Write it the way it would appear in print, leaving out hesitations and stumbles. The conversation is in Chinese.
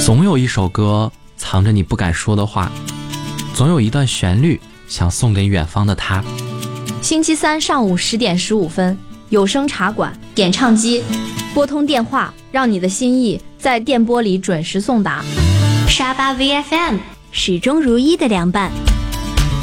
总有一首歌藏着你不敢说的话，总有一段旋律想送给远方的他。 星期三上午10点15分，有声茶馆点唱机，拨通电话，让你的心意在电波里准时送达。 沙巴 VFM 始终如一的凉拌。